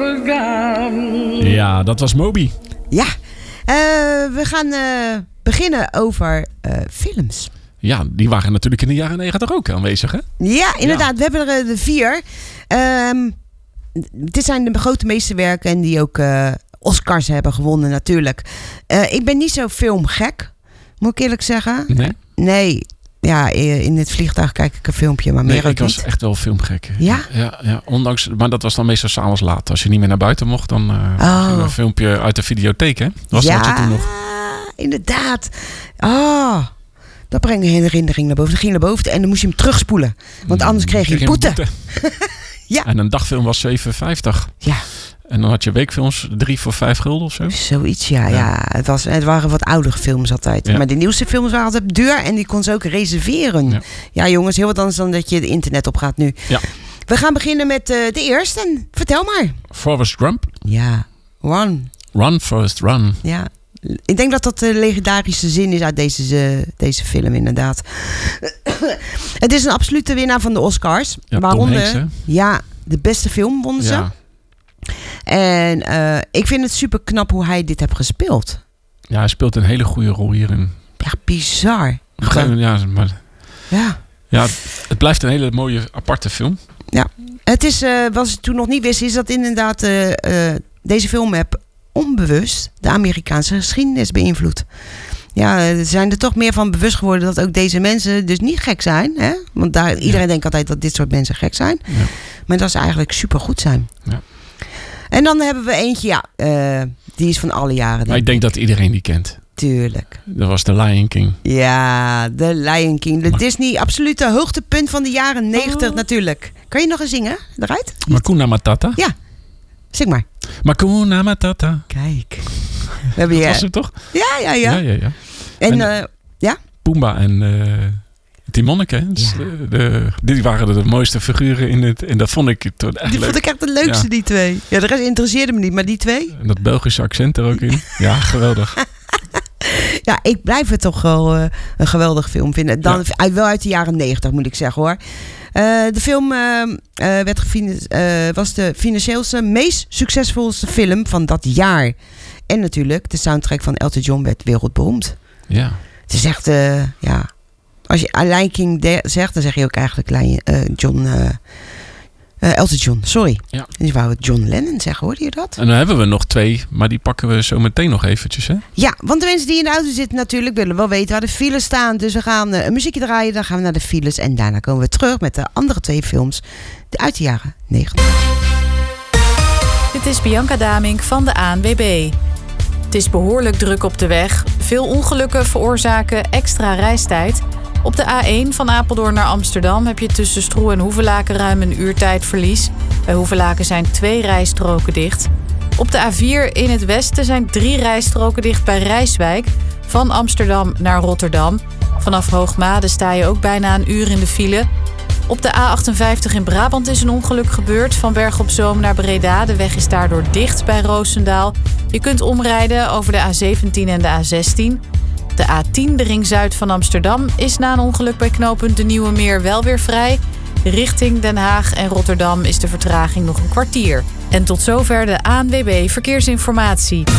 Ja, dat was Moby. Ja, we gaan beginnen over films. Ja, die waren natuurlijk in de jaren 90 ook aanwezig, hè? Ja, inderdaad. We hebben er 4. Dit zijn de grote meesterwerken en die ook Oscars hebben gewonnen natuurlijk. Ik ben niet zo filmgek, moet ik eerlijk zeggen. Nee. Ja, in het vliegtuig kijk ik een filmpje, maar meer ook niet. Ik was echt wel filmgek. Ja? Ja, ondanks, maar dat was dan meestal 's avonds laat. Als je niet meer naar buiten mocht, dan ging een filmpje uit de videotheek, hè? Dat had je toen nog. Ja, inderdaad. Dat brengt een herinnering naar boven. Dan ging je naar boven en dan moest je hem terugspoelen. Want anders kreeg je een boete. Ja. En een dagfilm was €7,50. Ja. En dan had je weekfilms 3 voor €5 of zo. Zoiets, ja. Het waren wat oudere films altijd. Ja. Maar de nieuwste films waren altijd duur en die kon ze ook reserveren. Ja, jongens, heel wat anders dan dat je het internet op gaat nu. Ja. We gaan beginnen met de eerste. Vertel maar. Forrest Gump. Ja, Run. Run, Forrest, run. Ja. Ik denk dat dat de legendarische zin is uit deze film, inderdaad. Het is een absolute winnaar van de Oscars. Ja, waaronder de beste film wonnen ze. En ik vind het super knap hoe hij dit heeft gespeeld. Ja, hij speelt een hele goede rol hierin. Ja, bizar. Ja, het blijft een hele mooie, aparte film. Ja, het is, wat ze toen nog niet wisten, is dat inderdaad deze film heeft onbewust de Amerikaanse geschiedenis beïnvloed. Ja, er zijn er toch meer van bewust geworden dat ook deze mensen dus niet gek zijn. Hè? Want iedereen denkt altijd dat dit soort mensen gek zijn. Ja. Maar dat ze eigenlijk supergoed zijn. Ja. En dan hebben we eentje, die is van alle jaren. Maar ik denk dat iedereen die kent. Tuurlijk. Dat was The Lion King. Ja, The Lion King. De Disney absolute hoogtepunt van de jaren 90 natuurlijk. Kan je nog eens zingen eruit? Hakuna Matata. Ja, zing maar. Hakuna Matata. Kijk. Dat was het toch? Ja. En Pumbaa en Timonneke. Die waren de mooiste figuren in het. En dat vond ik echt leuk. Die vond ik echt de leukste, die twee. Ja, de rest interesseerde me niet, maar die twee. En dat Belgische accent er ook in. Ja, geweldig. Ja, ik blijf het toch wel een geweldig film vinden. Dan wel uit de jaren 90, moet ik zeggen, hoor. De film was de financieelste, meest succesvolste film van dat jaar. En natuurlijk, de soundtrack van Elton John werd wereldberoemd. Ja. Het is echt, als je Lion King zegt, dan zeg je ook eigenlijk Elton John, sorry. Ja. Je wou het John Lennon zeggen, hoorde je dat? En dan hebben we nog 2, maar die pakken we zo meteen nog eventjes, hè? Ja, want de mensen die in de auto zitten natuurlijk willen wel weten waar de files staan. Dus we gaan een muziekje draaien, dan gaan we naar de files. En daarna komen we terug met de andere 2 films uit de jaren 90. Dit is Bianca Damink van de ANWB. Het is behoorlijk druk op de weg. Veel ongelukken veroorzaken extra reistijd. Op de A1 van Apeldoorn naar Amsterdam heb je tussen Stroe en Hoevelaken ruim een uur tijdverlies. Bij Hoevelaken zijn 2 rijstroken dicht. Op de A4 in het westen zijn 3 rijstroken dicht bij Rijswijk. Van Amsterdam naar Rotterdam. Vanaf Hoogmade sta je ook bijna een uur in de file. Op de A58 in Brabant is een ongeluk gebeurd. Van Berg op Zoom naar Breda. De weg is daardoor dicht bij Roosendaal. Je kunt omrijden over de A17 en de A16. De A10, de ring zuid van Amsterdam, is na een ongeluk bij knooppunt De Nieuwe Meer wel weer vrij. Richting Den Haag en Rotterdam is de vertraging nog een kwartier. En tot zover de ANWB Verkeersinformatie.